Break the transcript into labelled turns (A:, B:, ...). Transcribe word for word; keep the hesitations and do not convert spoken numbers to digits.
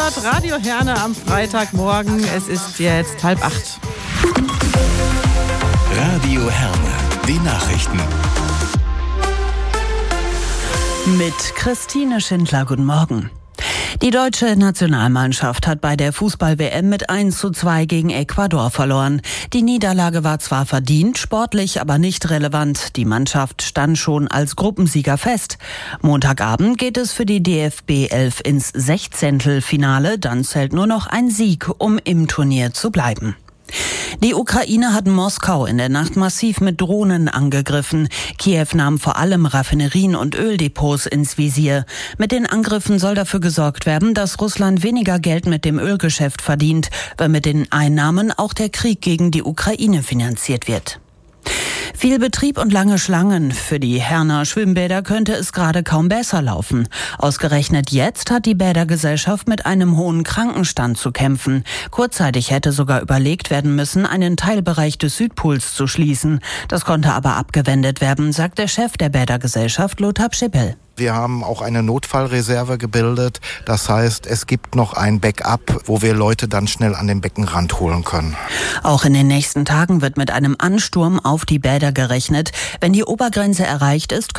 A: hört Radio Herne am Freitagmorgen. Es ist jetzt halb acht.
B: Radio Herne, die Nachrichten.
C: Mit Christine Schindler, guten Morgen. Die deutsche Nationalmannschaft hat bei der Fußball-W M mit eins zu zwei gegen Ecuador verloren. Die Niederlage war zwar verdient, sportlich aber nicht relevant. Die Mannschaft stand schon als Gruppensieger fest. Montagabend geht es für die D F B elf ins Sechzehntelfinale. Dann zählt nur noch ein Sieg, um im Turnier zu bleiben. Die Ukraine hat Moskau in der Nacht massiv mit Drohnen angegriffen. Kiew nahm vor allem Raffinerien und Öldepots ins Visier. Mit den Angriffen soll dafür gesorgt werden, dass Russland weniger Geld mit dem Ölgeschäft verdient, weil mit den Einnahmen auch der Krieg gegen die Ukraine finanziert wird. Viel Betrieb und lange Schlangen. Für die Herner Schwimmbäder könnte es gerade kaum besser laufen. Ausgerechnet jetzt hat die Bädergesellschaft mit einem hohen Krankenstand zu kämpfen. Kurzzeitig hätte sogar überlegt werden müssen, einen Teilbereich des Südpols zu schließen. Das konnte aber abgewendet werden, sagt der Chef der Bädergesellschaft Lothar Pschippel.
D: Wir haben auch eine Notfallreserve gebildet. Das heißt, es gibt noch ein Backup, wo wir Leute dann schnell an den Beckenrand holen können.
C: Auch in den nächsten Tagen wird mit einem Ansturm auf die Bäder gerechnet. Wenn die Obergrenze erreicht ist,